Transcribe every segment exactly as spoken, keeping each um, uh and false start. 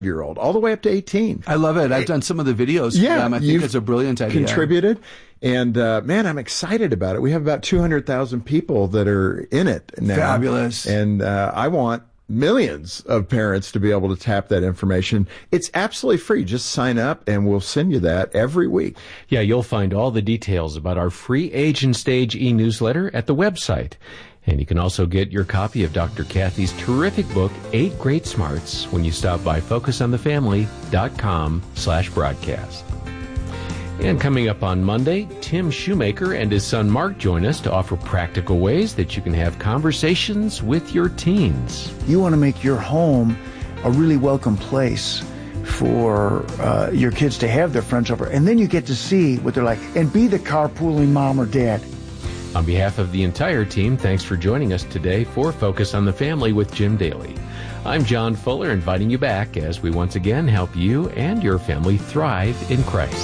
year old, all the way up to eighteen. I love it. I've done some of the videos. Yeah, um, I think it's a brilliant idea. Contributed. And, uh, man, I'm excited about it. We have about two hundred thousand people that are in it now. Fabulous. And uh, I want millions of parents to be able to tap that information. It's absolutely free. Just sign up and we'll send you that every week. Yeah, you'll find all the details about our free Age and Stage e-newsletter at the website. And you can also get your copy of Doctor Kathy's terrific book, Eight Great Smarts, when you stop by focusonthefamily.com slash broadcast. And coming up on Monday, Tim Shoemaker and his son Mark join us to offer practical ways that you can have conversations with your teens. You want to make your home a really welcome place for uh, your kids to have their friends over. And then you get to see what they're like and be the carpooling mom or dad. On behalf of the entire team, thanks for joining us today for Focus on the Family with Jim Daly. I'm John Fuller, inviting you back as we once again help you and your family thrive in Christ.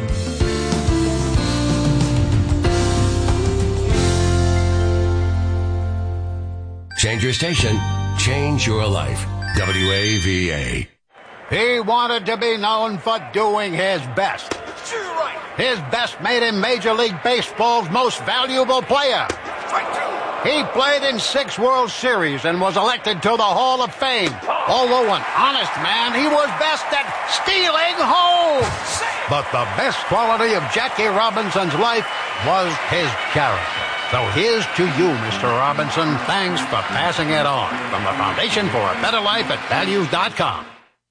Change your station, change your life. W A V A. He wanted to be known for doing his best. His best made him Major League Baseball's most valuable player. He played in six World Series and was elected to the Hall of Fame. Although an honest man, he was best at stealing home. But the best quality of Jackie Robinson's life was his character. So here's to you, Mister Robinson. Thanks for passing it on. From the Foundation for a Better Life at values dot com.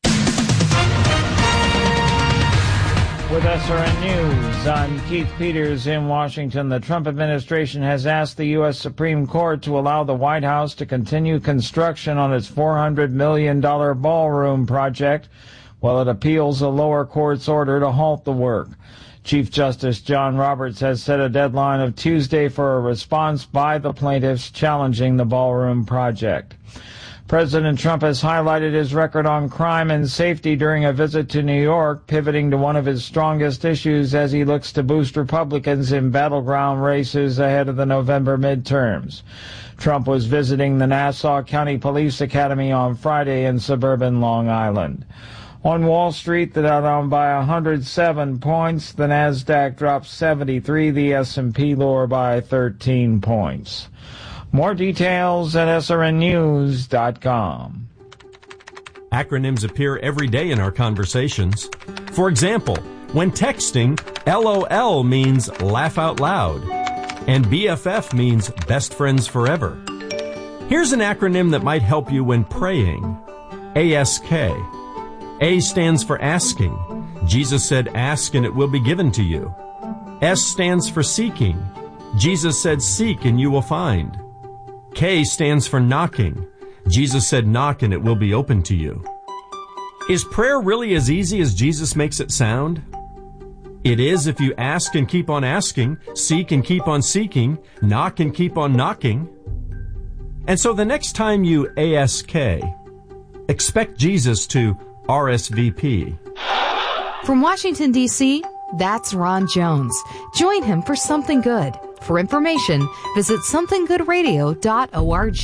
With S R N News, I'm Keith Peters in Washington. The Trump administration has asked the U S Supreme Court to allow the White House to continue construction on its four hundred million dollars ballroom project while it appeals a lower court's order to halt the work. Chief Justice John Roberts has set a deadline of Tuesday for a response by the plaintiffs challenging the ballroom project. President Trump has highlighted his record on crime and safety during a visit to New York, pivoting to one of his strongest issues as he looks to boost Republicans in battleground races ahead of the November midterms. Trump was visiting the Nassau County Police Academy on Friday in suburban Long Island. On Wall Street, the Dow down by one hundred seven points, the Nasdaq dropped seventy-three, the S and P lower by thirteen points. More details at S R N news dot com. Acronyms appear every day in our conversations. For example, when texting, LOL means laugh out loud, and B F F means best friends forever. Here's an acronym that might help you when praying. A S K. A stands for asking. Jesus said, ask and it will be given to you. S stands for seeking. Jesus said, seek and you will find. K stands for knocking. Jesus said, knock and it will be open to you. Is prayer really as easy as Jesus makes it sound? It is if you ask and keep on asking, seek and keep on seeking, knock and keep on knocking. And so the next time you A S K, expect Jesus to R S V P. From Washington, D C, that's Ron Jones. Join him for Something Good. For information, visit something good radio dot org.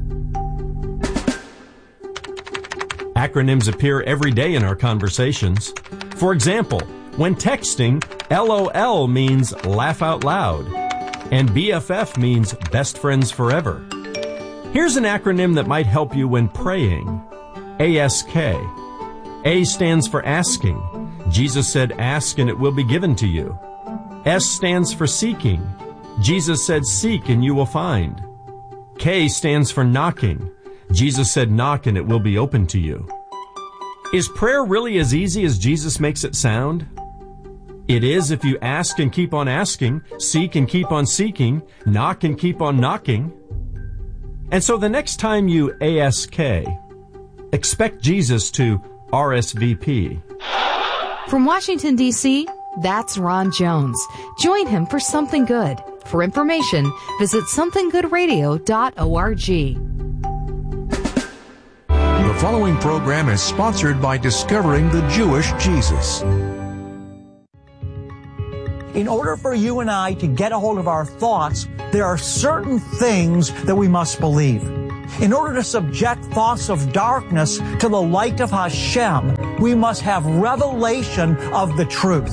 Acronyms appear every day in our conversations. For example, when texting, LOL means laugh out loud, and B F F means best friends forever. Here's an acronym that might help you when praying. A S K. A stands for asking. Jesus said, ask and it will be given to you. S stands for seeking. Jesus said, seek and you will find. K stands for knocking. Jesus said, knock and it will be open to you. Is prayer really as easy as Jesus makes it sound? It is if you ask and keep on asking, seek and keep on seeking, knock and keep on knocking. And so the next time you A S K, expect Jesus to R S V P. From Washington, D C, that's Ron Jones. Join him for Something Good. For information, visit something good radio dot org. The following program is sponsored by Discovering the Jewish Jesus. In order for you and I to get a hold of our thoughts, there are certain things that we must believe. In order to subject thoughts of darkness to the light of Hashem, we must have revelation of the truth.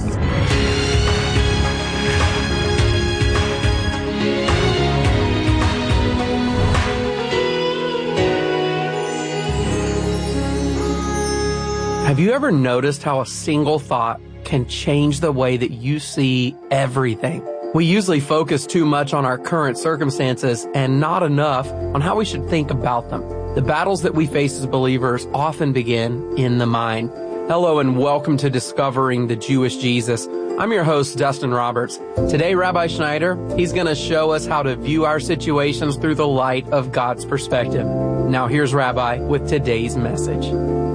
Have you ever noticed how a single thought can change the way that you see everything? We usually focus too much on our current circumstances and not enough on how we should think about them. The battles that we face as believers often begin in the mind. Hello and welcome to Discovering the Jewish Jesus. I'm your host, Dustin Roberts. Today, Rabbi Schneider, he's going to show us how to view our situations through the light of God's perspective. Now here's Rabbi with today's message.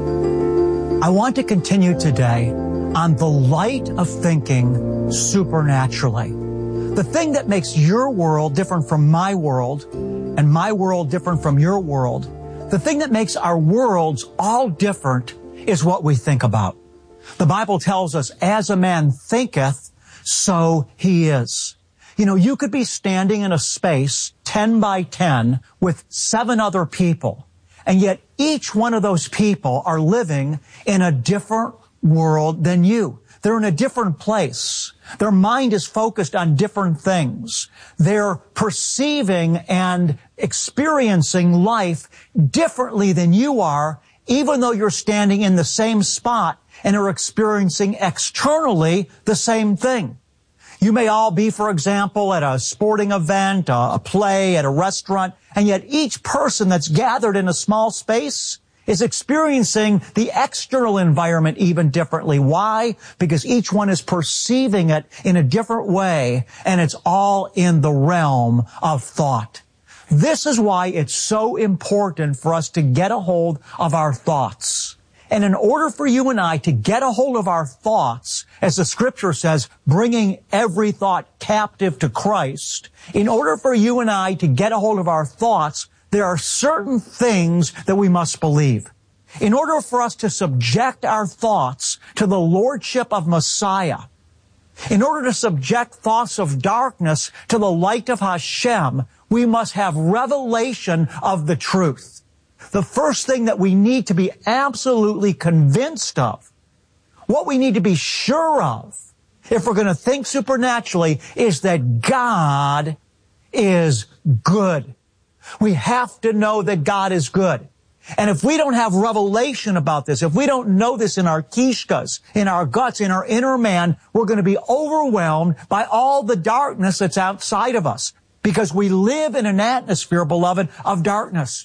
I want to continue today on the light of thinking supernaturally. The thing that makes your world different from my world and my world different from your world, the thing that makes our worlds all different is what we think about. The Bible tells us, as a man thinketh, so he is. You know, you could be standing in a space ten by ten with seven other people, and yet each one of those people are living in a different world than you. They're in a different place. Their mind is focused on different things. They're perceiving and experiencing life differently than you are, even though you're standing in the same spot and are experiencing externally the same thing. You may all be, for example, at a sporting event, a play, at a restaurant, and yet each person that's gathered in a small space is experiencing the external environment even differently. Why? Because each one is perceiving it in a different way, and it's all in the realm of thought. This is why it's so important for us to get a hold of our thoughts. And in order for you and I to get a hold of our thoughts, as the scripture says, bringing every thought captive to Christ, in order for you and I to get a hold of our thoughts, there are certain things that we must believe. In order for us to subject our thoughts to the lordship of Messiah, in order to subject thoughts of darkness to the light of Hashem, we must have revelation of the truth. The first thing that we need to be absolutely convinced of, what we need to be sure of, if we're going to think supernaturally, is that God is good. We have to know that God is good. And if we don't have revelation about this, if we don't know this in our kishkas, in our guts, in our inner man, we're going to be overwhelmed by all the darkness that's outside of us. Because we live in an atmosphere, beloved, of darkness.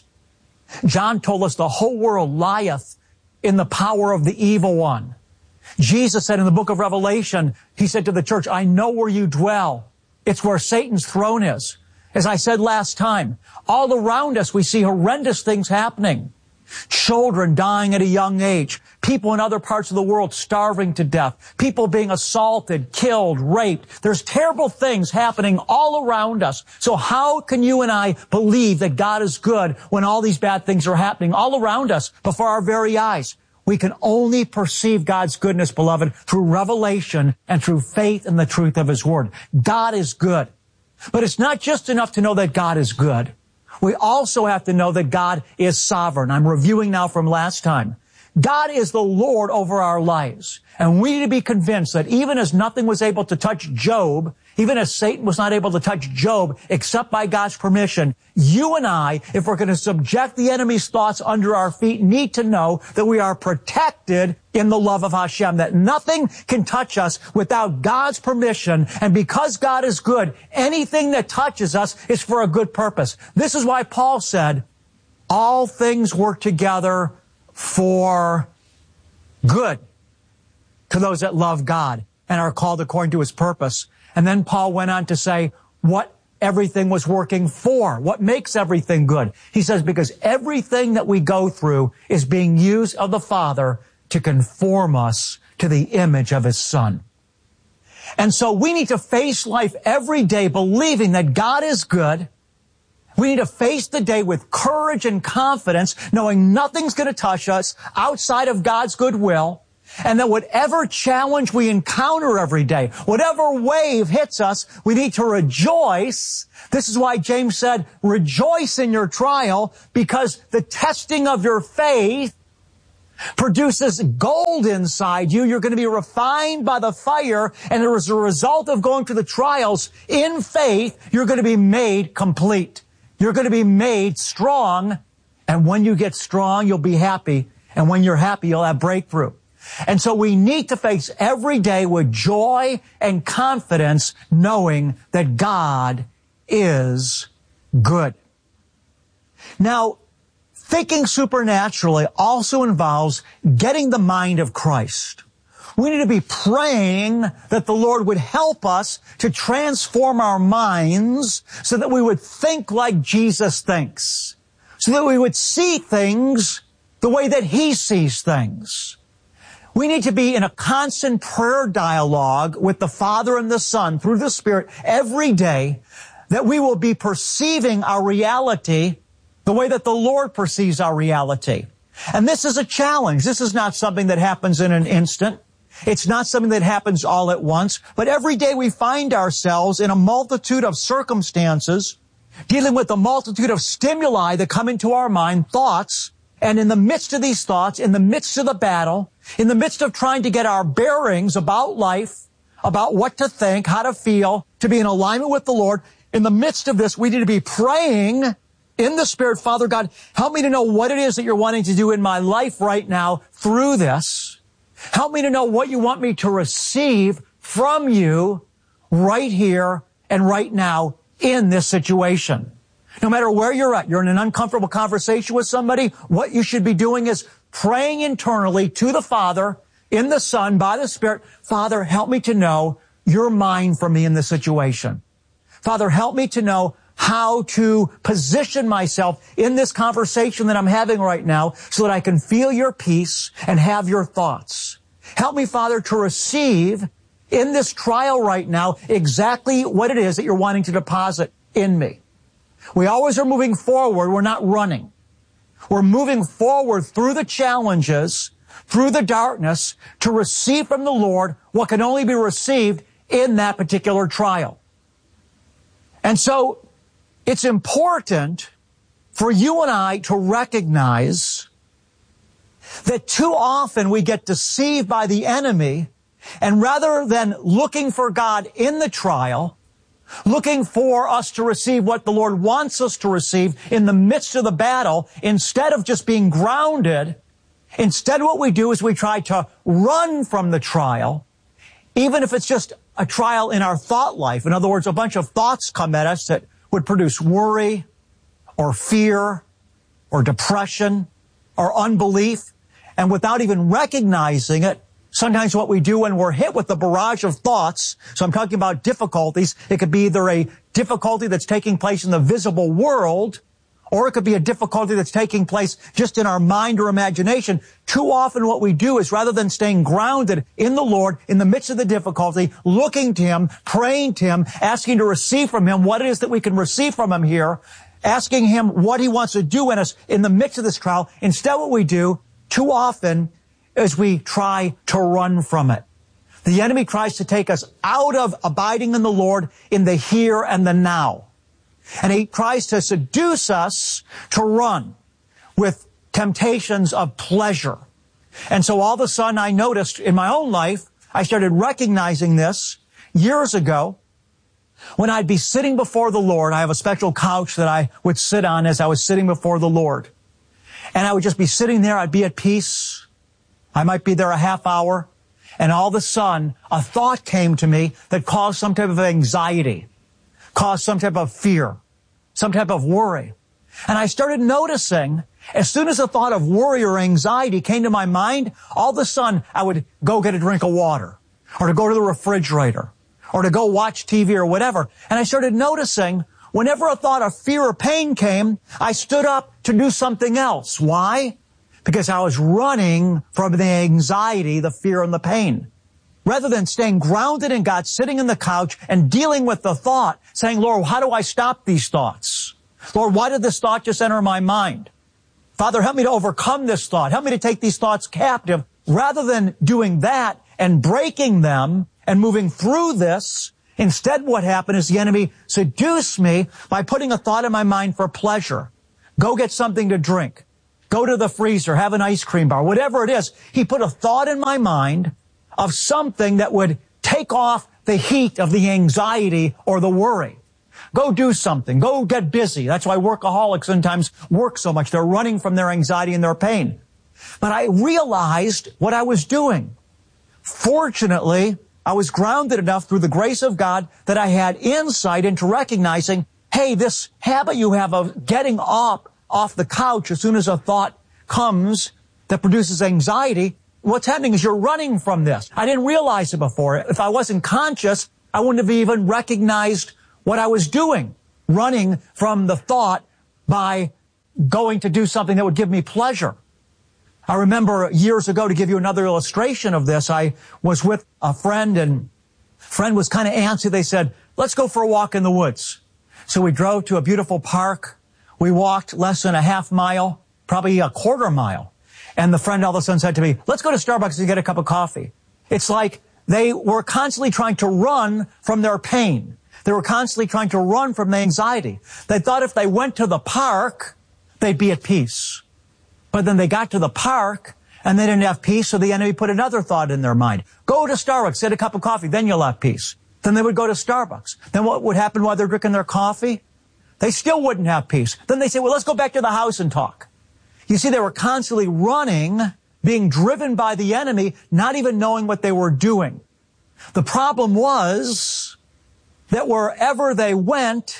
John told us the whole world lieth in the power of the evil one. Jesus said in the book of Revelation, he said to the church, I know where you dwell. It's where Satan's throne is. As I said last time, all around us we see horrendous things happening. Children dying at a young age. People in other parts of the world starving to death. People being assaulted, killed, raped. There's terrible things happening all around us. So how can you and I believe that God is good when all these bad things are happening all around us before our very eyes? We can only perceive God's goodness, beloved, through revelation and through faith in the truth of His Word. God is good. But it's not just enough to know that God is good. We also have to know that God is sovereign. I'm reviewing now from last time. God is the Lord over our lives. And we need to be convinced that even as nothing was able to touch Job, even as Satan was not able to touch Job except by God's permission, you and I, if we're going to subject the enemy's thoughts under our feet, need to know that we are protected in the love of Hashem, that nothing can touch us without God's permission. And because God is good, anything that touches us is for a good purpose. This is why Paul said, all things work together for good to those that love God and are called according to His purpose. And then Paul went on to say what everything was working for, what makes everything good. He says, because everything that we go through is being used of the Father to conform us to the image of His Son. And so we need to face life every day believing that God is good. We need to face the day with courage and confidence, knowing nothing's going to touch us outside of God's goodwill. And that whatever challenge we encounter every day, whatever wave hits us, we need to rejoice. This is why James said, rejoice in your trial, because the testing of your faith produces gold inside you. You're going to be refined by the fire, and as a result of going through the trials in faith, you're going to be made complete. You're going to be made strong, and when you get strong, you'll be happy, and when you're happy, you'll have breakthrough. And so we need to face every day with joy and confidence, knowing that God is good. Now, thinking supernaturally also involves getting the mind of Christ. We need to be praying that the Lord would help us to transform our minds so that we would think like Jesus thinks, so that we would see things the way that He sees things. We need to be in a constant prayer dialogue with the Father and the Son through the Spirit every day, that we will be perceiving our reality the way that the Lord perceives our reality. And this is a challenge. This is not something that happens in an instant. It's not something that happens all at once. But every day we find ourselves in a multitude of circumstances, dealing with a multitude of stimuli that come into our mind, thoughts. And in the midst of these thoughts, in the midst of the battle, in the midst of trying to get our bearings about life, about what to think, how to feel, to be in alignment with the Lord, in the midst of this, we need to be praying in the Spirit, Father God, help me to know what it is that you're wanting to do in my life right now through this. Help me to know what you want me to receive from you right here and right now in this situation. No matter where you're at, you're in an uncomfortable conversation with somebody, what you should be doing is praying internally to the Father, in the Son, by the Spirit, Father, help me to know your mind for me in this situation. Father, help me to know how to position myself in this conversation that I'm having right now so that I can feel your peace and have your thoughts. Help me, Father, to receive in this trial right now exactly what it is that you're wanting to deposit in me. We always are moving forward. We're not running. We're moving forward through the challenges, through the darkness, to receive from the Lord what can only be received in that particular trial. And so it's important for you and I to recognize that too often we get deceived by the enemy, and rather than looking for God in the trial, looking for us to receive what the Lord wants us to receive in the midst of the battle, instead of just being grounded, instead what we do is we try to run from the trial, even if it's just a trial in our thought life. In other words, a bunch of thoughts come at us that would produce worry or fear or depression or unbelief. And without even recognizing it, sometimes what we do when we're hit with the barrage of thoughts, so I'm talking about difficulties, it could be either a difficulty that's taking place in the visible world, or it could be a difficulty that's taking place just in our mind or imagination. Too often what we do is, rather than staying grounded in the Lord in the midst of the difficulty, looking to Him, praying to Him, asking to receive from Him what it is that we can receive from Him here, asking Him what He wants to do in us in the midst of this trial, instead what we do too often is we try to run from it. The enemy tries to take us out of abiding in the Lord in the here and the now. And he tries to seduce us to run with temptations of pleasure. And so all of a sudden I noticed in my own life, I started recognizing this years ago when I'd be sitting before the Lord. I have a special couch that I would sit on as I was sitting before the Lord. And I would just be sitting there. I'd be at peace. I might be there a half hour. And all of a sudden, a thought came to me that caused some type of anxiety, caused some type of fear, some type of worry. And I started noticing, as soon as a thought of worry or anxiety came to my mind, all of a sudden I would go get a drink of water, or to go to the refrigerator, or to go watch T V or whatever. And I started noticing, whenever a thought of fear or pain came, I stood up to do something else. Why? Because I was running from the anxiety, the fear, and the pain. Rather than staying grounded in God, sitting in the couch and dealing with the thought, saying, Lord, how do I stop these thoughts? Lord, why did this thought just enter my mind? Father, help me to overcome this thought. Help me to take these thoughts captive rather than doing that and breaking them and moving through this, instead what happened is the enemy seduced me by putting a thought in my mind for pleasure. Go get something to drink. Go to the freezer, have an ice cream bar, whatever it is. He put a thought in my mind of something that would take off the heat of the anxiety or the worry. Go do something. Go get busy. That's why workaholics sometimes work so much. They're running from their anxiety and their pain. But I realized what I was doing. Fortunately, I was grounded enough through the grace of God that I had insight into recognizing, hey, this habit you have of getting up off the couch as soon as a thought comes that produces anxiety, what's happening is you're running from this. I didn't realize it before. If I wasn't conscious, I wouldn't have even recognized what I was doing, running from the thought by going to do something that would give me pleasure. I remember years ago, to give you another illustration of this, I was with a friend, and friend was kind of antsy. They said, let's go for a walk in the woods. So we drove to a beautiful park. We walked less than a half mile, probably a quarter mile. And the friend all of a sudden said to me, let's go to Starbucks and get a cup of coffee. It's like they were constantly trying to run from their pain. They were constantly trying to run from the anxiety. They thought if they went to the park, they'd be at peace. But then they got to the park and they didn't have peace, so the enemy put another thought in their mind. Go to Starbucks, get a cup of coffee, then you'll have peace. Then they would go to Starbucks. Then what would happen while they're drinking their coffee? They still wouldn't have peace. Then they say, well, let's go back to the house and talk. You see, they were constantly running, being driven by the enemy, not even knowing what they were doing. The problem was that wherever they went,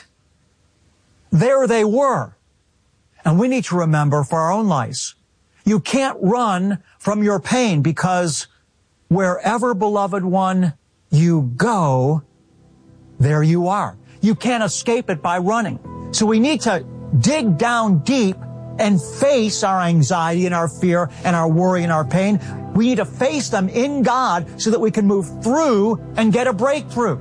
there they were. And we need to remember for our own lives, you can't run from your pain, because wherever, beloved one, you go, there you are. You can't escape it by running. So we need to dig down deep and face our anxiety and our fear and our worry and our pain. We need to face them in God so that we can move through and get a breakthrough.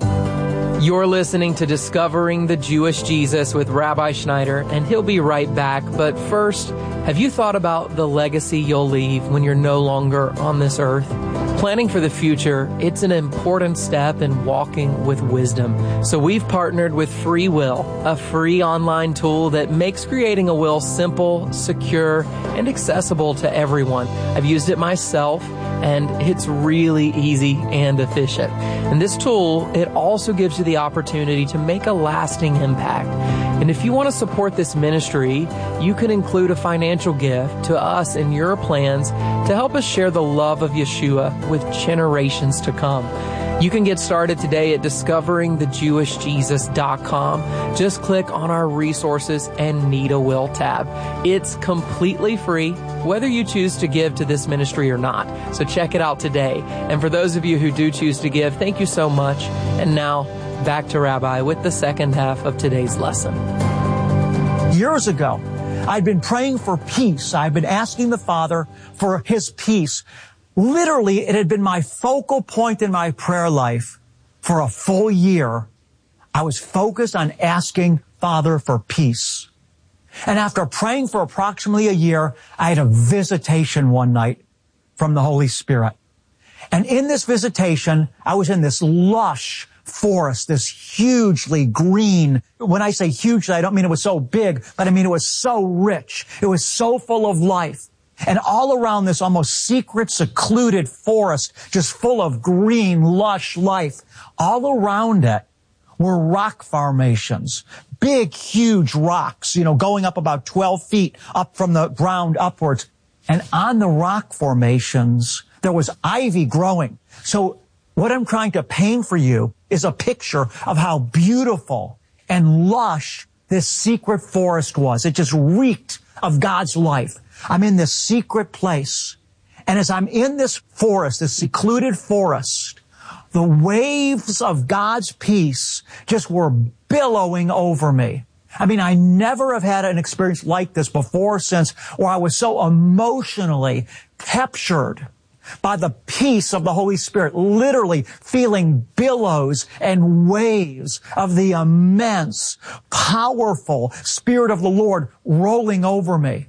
You're listening to Discovering the Jewish Jesus with Rabbi Schneider, and he'll be right back. But first, have you thought about the legacy you'll leave when you're no longer on this earth? Planning for the future, it's an important step in walking with wisdom. So we've partnered with Free Will, a free online tool that makes creating a will simple, secure, and accessible to everyone. I've used it myself, and it's really easy and efficient. And this tool, it also gives you the opportunity to make a lasting impact. And if you want to support this ministry, you can include a financial gift to us in your plans to help us share the love of Yeshua with generations to come. You can get started today at discovering the jewish jesus dot com. Just click on our resources and Need a Will tab. It's completely free, whether you choose to give to this ministry or not. So check it out today. And for those of you who do choose to give, thank you so much. And now, back to Rabbi with the second half of today's lesson. Years ago, I'd been praying for peace. I'd been asking the Father for His peace. Literally, it had been my focal point in my prayer life for a full year. I was focused on asking Father for peace. And after praying for approximately a year, I had a visitation one night from the Holy Spirit. And in this visitation, I was in this lush forest, this hugely green. When I say hugely, I don't mean it was so big, but I mean it was so rich. It was so full of life. And all around this almost secret, secluded forest, just full of green, lush life, all around it were rock formations, big, huge rocks, you know, going up about twelve feet up from the ground upwards. And on the rock formations, there was ivy growing. So what I'm trying to paint for you is a picture of how beautiful and lush this secret forest was. It just reeked of God's life. I'm in this secret place. And as I'm in this forest, this secluded forest, the waves of God's peace just were billowing over me. I mean, I never have had an experience like this before, since, where I was so emotionally captured by the peace of the Holy Spirit, literally feeling billows and waves of the immense, powerful Spirit of the Lord rolling over me.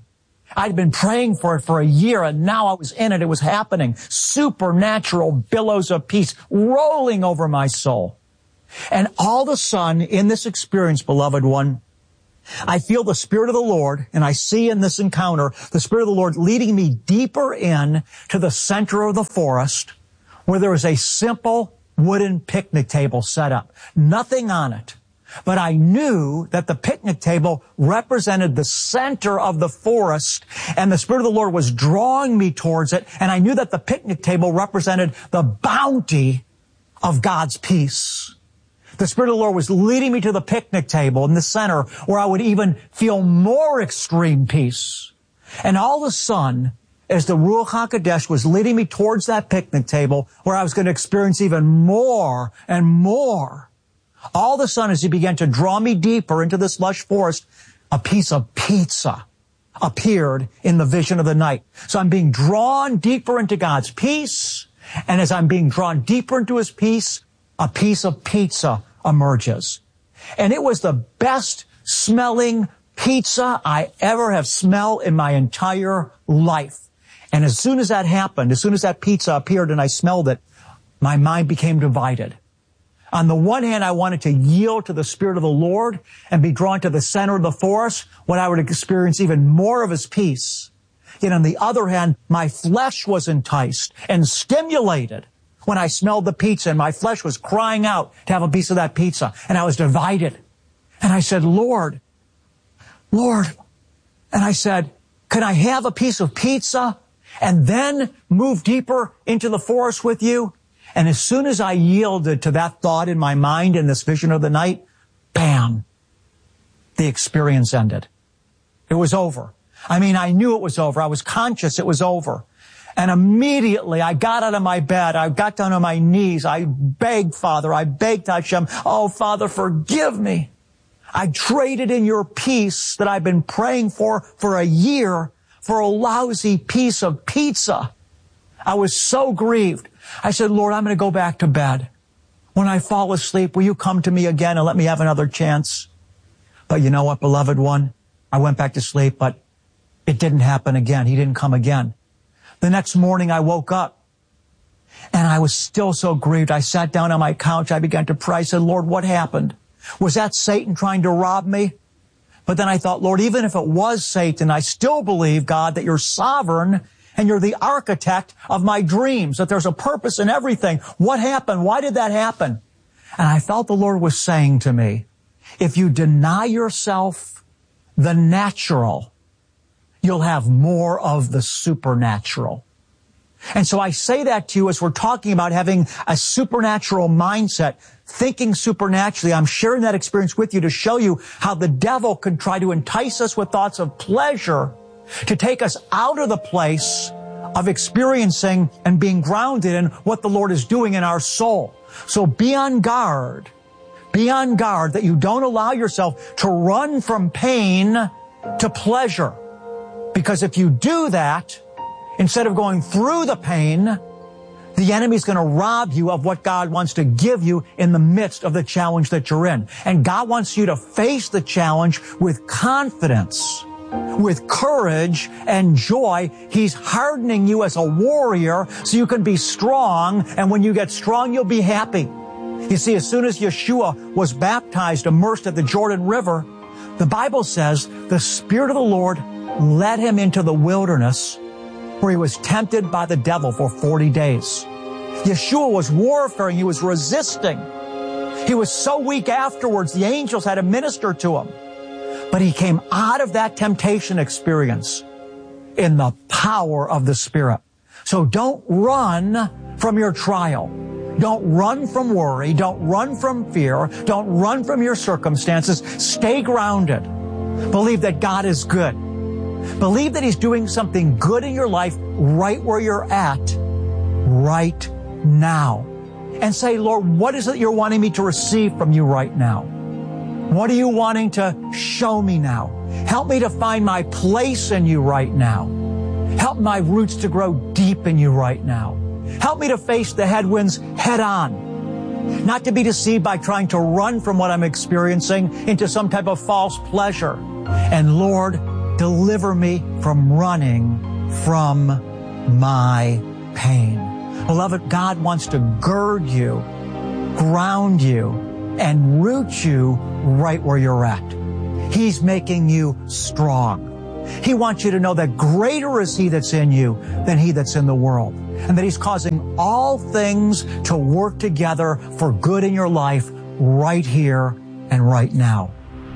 I'd been praying for it for a year, and now I was in it. It was happening. Supernatural billows of peace rolling over my soul. And all of a sudden, in this experience, beloved one, I feel the Spirit of the Lord, and I see in this encounter the Spirit of the Lord leading me deeper in to the center of the forest, where there was a simple wooden picnic table set up. Nothing on it. But I knew that the picnic table represented the center of the forest, and the Spirit of the Lord was drawing me towards it, and I knew that the picnic table represented the bounty of God's peace. The Spirit of the Lord was leading me to the picnic table in the center, where I would even feel more extreme peace. And all of a sudden, as the Ruach HaKodesh was leading me towards that picnic table, where I was going to experience even more and more, all of a sudden, as he began to draw me deeper into this lush forest, a piece of pizza appeared in the vision of the night. So I'm being drawn deeper into God's peace, and as I'm being drawn deeper into his peace, a piece of pizza emerges. And it was the best smelling pizza I ever have smelled in my entire life. And as soon as that happened, as soon as that pizza appeared and I smelled it, my mind became divided. On the one hand, I wanted to yield to the Spirit of the Lord and be drawn to the center of the forest when I would experience even more of his peace. Yet on the other hand, my flesh was enticed and stimulated when I smelled the pizza, and my flesh was crying out to have a piece of that pizza. And I was divided. And I said, Lord, Lord. And I said, can I have a piece of pizza and then move deeper into the forest with you? And as soon as I yielded to that thought in my mind in this vision of the night, bam, the experience ended. It was over. I mean, I knew it was over. I was conscious it was over. And immediately I got out of my bed. I got down on my knees. I begged, Father. I begged Hashem, oh, Father, forgive me. I traded in your peace that I've been praying for for a year for a lousy piece of pizza. I was so grieved. I said, Lord, I'm going to go back to bed. When I fall asleep, will you come to me again and let me have another chance? But you know what, beloved one? I went back to sleep, but it didn't happen again. He didn't come again. The next morning I woke up and I was still so grieved. I sat down on my couch. I began to pray. I said, Lord, what happened? Was that Satan trying to rob me? But then I thought, Lord, even if it was Satan, I still believe, God, that you're sovereign and you're the architect of my dreams, that there's a purpose in everything. What happened? Why did that happen? And I felt the Lord was saying to me, if you deny yourself the natural, you'll have more of the supernatural. And so I say that to you as we're talking about having a supernatural mindset, thinking supernaturally. I'm sharing that experience with you to show you how the devil can try to entice us with thoughts of pleasure to take us out of the place of experiencing and being grounded in what the Lord is doing in our soul. So be on guard. Be on guard that you don't allow yourself to run from pain to pleasure. Because if you do that, instead of going through the pain, the enemy's going to rob you of what God wants to give you in the midst of the challenge that you're in. And God wants you to face the challenge with confidence, with courage and joy. He's hardening you as a warrior so you can be strong. And when you get strong, you'll be happy. You see, as soon as Yeshua was baptized, immersed at the Jordan River, the Bible says the Spirit of the Lord led him into the wilderness where he was tempted by the devil for forty days. Yeshua was warfaring. He was resisting. He was so weak afterwards, the angels had to minister to him. But he came out of that temptation experience in the power of the Spirit. So don't run from your trial. Don't run from worry. Don't run from fear. Don't run from your circumstances. Stay grounded. Believe that God is good. Believe that he's doing something good in your life right where you're at, right now. And say, Lord, what is it you're wanting me to receive from you right now? What are you wanting to show me now? Help me to find my place in you right now. Help my roots to grow deep in you right now. Help me to face the headwinds head on. Not to be deceived by trying to run from what I'm experiencing into some type of false pleasure. And Lord, Deliver me from running from my pain. Beloved, God wants to gird you, ground you, and root you right where you're at. He's making you strong. He wants you to know that greater is He that's in you than he that's in the world, and that He's causing all things to work together for good in your life right here and right now.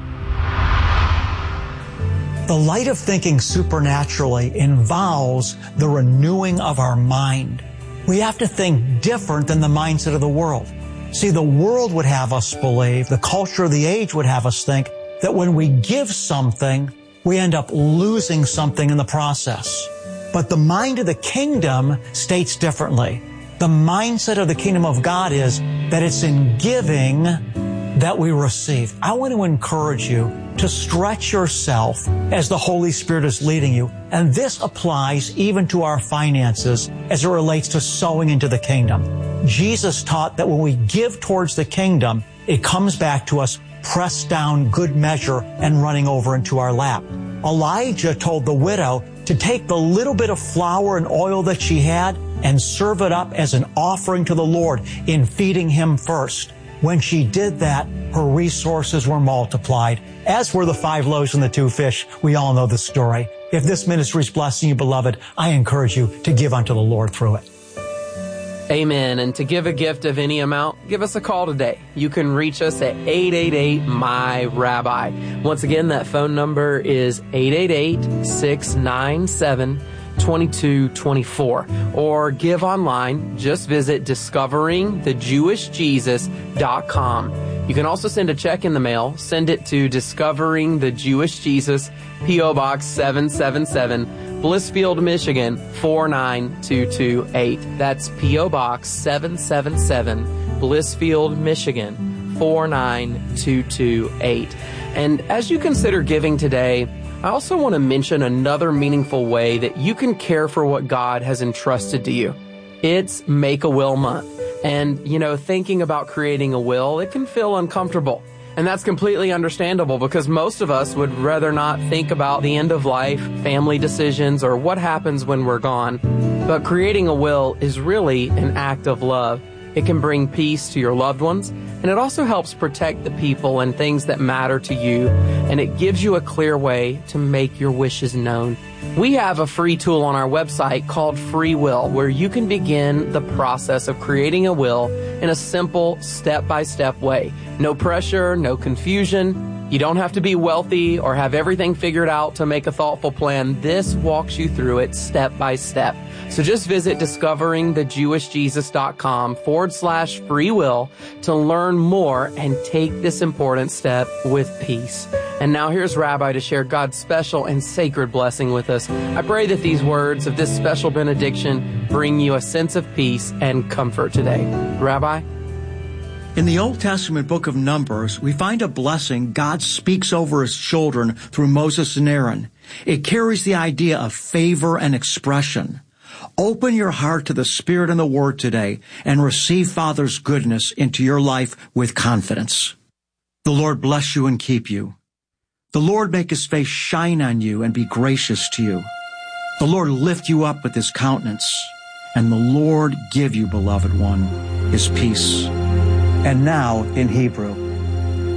The light of thinking supernaturally involves the renewing of our mind. We have to think different than the mindset of the world. See, the world would have us believe, the culture of the age would have us think, that when we give something, we end up losing something in the process. But the mind of the kingdom states differently. The mindset of the kingdom of God is that it's in giving that we receive. I want to encourage you to stretch yourself as the Holy Spirit is leading you. And this applies even to our finances as it relates to sowing into the kingdom. Jesus taught that when we give towards the kingdom, it comes back to us pressed down, good measure, and running over into our lap. Elijah told the widow to take the little bit of flour and oil that she had and serve it up as an offering to the Lord in feeding Him first. When she did that, her resources were multiplied, as were the five loaves and the two fish. We all know the story. If this ministry is blessing you, beloved, I encourage you to give unto the Lord through it. Amen. And to give a gift of any amount, give us a call today. You can reach us at eight eight eight, M Y, Rabbi. Once again, that phone number is eight eight eight, six nine seven, two two two four. Or give online. Just visit discovering the jewish jesus dot com. You can also send a check in the mail. Send it to Discovering the Jewish Jesus, P O Box seven seven seven, Blissfield, Michigan, four nine two two eight. That's P O Box seven seven seven, Blissfield, Michigan, four nine two two eight. And as you consider giving today, I also want to mention another meaningful way that you can care for what God has entrusted to you. It's Make a Will Month. And, you know, thinking about creating a will, it can feel uncomfortable. And that's completely understandable because most of us would rather not think about the end of life, family decisions, or what happens when we're gone. But creating a will is really an act of love. It can bring peace to your loved ones, and it also helps protect the people and things that matter to you, and it gives you a clear way to make your wishes known. We have a free tool on our website called Free Will, where you can begin the process of creating a will in a simple, step-by-step way. No pressure, no confusion. You don't have to be wealthy or have everything figured out to make a thoughtful plan. This walks you through it step by step. So just visit discovering the jewish jesus dot com forward slash free will to learn more and take this important step with peace. And now here's Rabbi to share God's special and sacred blessing with us. I pray that these words of this special benediction bring you a sense of peace and comfort today. Rabbi? In the Old Testament book of Numbers, we find a blessing God speaks over His children through Moses and Aaron. It carries the idea of favor and expression. Open your heart to the Spirit and the Word today and receive Father's goodness into your life with confidence. The Lord bless you and keep you. The Lord make His face shine on you and be gracious to you. The Lord lift you up with His countenance, and the Lord give you, beloved one, His peace. And now in Hebrew.